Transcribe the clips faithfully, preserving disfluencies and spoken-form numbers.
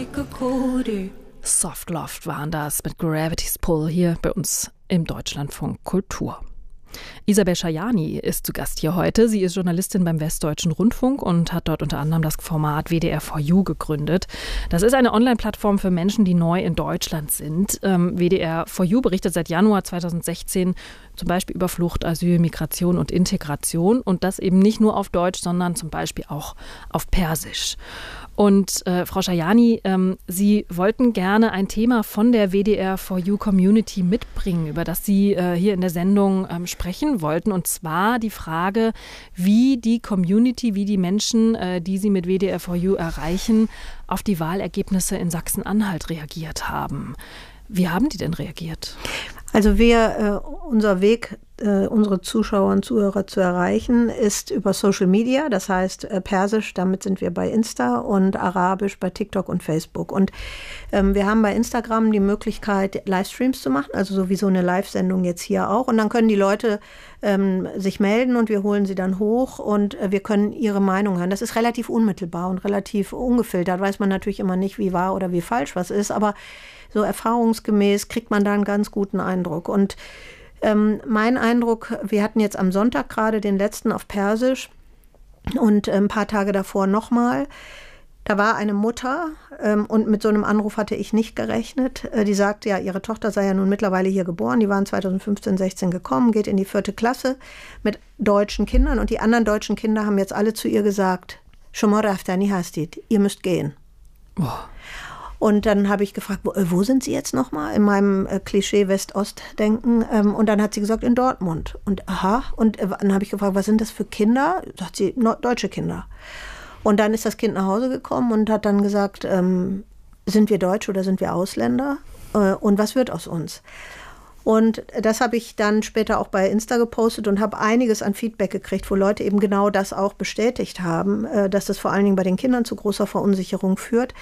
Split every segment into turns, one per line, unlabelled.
make a quarter. Soft Loft waren das mit Gravity's Pull hier bei uns im Deutschlandfunk Kultur. Isabel Schajani ist zu Gast hier heute. Sie ist Journalistin beim Westdeutschen Rundfunk und hat dort unter anderem das Format W D R for You gegründet. Das ist eine Online-Plattform für Menschen, die neu in Deutschland sind. Ähm, W D R for You berichtet seit Januar zweitausendsechzehn zum Beispiel über Flucht, Asyl, Migration und Integration. Und das eben nicht nur auf Deutsch, sondern zum Beispiel auch auf Persisch. Und äh, Frau Schajani, ähm, Sie wollten gerne ein Thema von der W D R for You Community mitbringen, über das Sie äh, hier in der Sendung ähm, sprechen wollten. Und zwar die Frage, wie die Community, wie die Menschen, äh, die Sie mit W D R for You erreichen, auf die Wahlergebnisse in Sachsen-Anhalt reagiert haben. Wie haben die denn reagiert?
Also wir, äh, unser Weg, äh, unsere Zuschauer und Zuhörer zu erreichen, ist über Social Media, das heißt äh, Persisch, damit sind wir bei Insta, und Arabisch bei TikTok und Facebook. Und ähm, wir haben bei Instagram die Möglichkeit, Livestreams zu machen, also sowieso eine Live-Sendung jetzt hier auch. Und dann können die Leute ähm, sich melden und wir holen sie dann hoch und äh, wir können ihre Meinung hören. Das ist relativ unmittelbar und relativ ungefiltert, weiß man natürlich immer nicht, wie wahr oder wie falsch was ist, aber so erfahrungsgemäß kriegt man da einen ganz guten Eindruck. Und ähm, mein Eindruck, wir hatten jetzt am Sonntag gerade den letzten auf Persisch und ein paar Tage davor nochmal. Da war eine Mutter ähm, und mit so einem Anruf hatte ich nicht gerechnet. Äh, die sagte, ja, ihre Tochter sei ja nun mittlerweile hier geboren. Die waren zweitausendfünfzehn, sechzehn gekommen, geht in die vierte Klasse mit deutschen Kindern. Und die anderen deutschen Kinder haben jetzt alle zu ihr gesagt, Shoma raftani hastid, ihr müsst gehen. Oh. Und dann habe ich gefragt, wo, wo sind Sie jetzt nochmal? In meinem äh, Klischee West-Ost-Denken. Ähm, und dann hat sie gesagt, in Dortmund. Und aha, und äh, dann habe ich gefragt, was sind das für Kinder? Sagt sie, no, deutsche Kinder. Und dann ist das Kind nach Hause gekommen und hat dann gesagt, ähm, sind wir Deutsche oder sind wir Ausländer? Äh, und was wird aus uns? Und das habe ich dann später auch bei Insta gepostet und habe einiges an Feedback gekriegt, wo Leute eben genau das auch bestätigt haben, äh, dass das vor allen Dingen bei den Kindern zu großer Verunsicherung führt.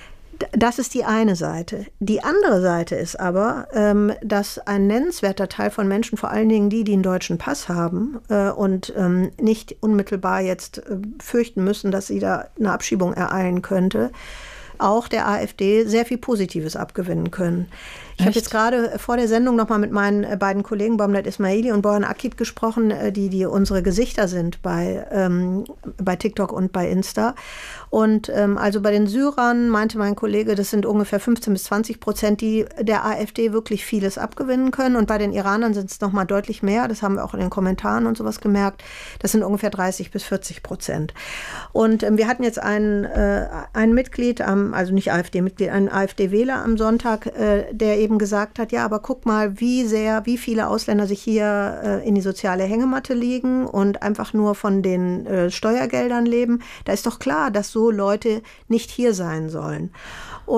Das ist die eine Seite. Die andere Seite ist aber, ähm, dass ein nennenswerter Teil von Menschen, vor allen Dingen die, die einen deutschen Pass haben äh, und ähm, nicht unmittelbar jetzt äh, fürchten müssen, dass sie da eine Abschiebung ereilen könnte, auch der AfD sehr viel Positives abgewinnen können. Ich habe jetzt gerade vor der Sendung nochmal mit meinen beiden Kollegen Bomlet Ismaili und Boran Akit gesprochen, die, die unsere Gesichter sind bei, ähm, bei TikTok und bei Insta. Und ähm, also bei den Syrern meinte mein Kollege, das sind ungefähr fünfzehn bis zwanzig Prozent, die der AfD wirklich vieles abgewinnen können. Und bei den Iranern sind es nochmal deutlich mehr. Das haben wir auch in den Kommentaren und sowas gemerkt. Das sind ungefähr dreißig bis vierzig Prozent. Und ähm, wir hatten jetzt ein, äh, ein Mitglied, ähm, also nicht AfD-Mitglied, einen AfD-Wähler am Sonntag, äh, der eben gesagt hat, ja, aber guck mal, wie sehr, wie viele Ausländer sich hier äh, in die soziale Hängematte legen und einfach nur von den äh, Steuergeldern leben. Da ist doch klar, dass so Leute nicht hier sein sollen. Und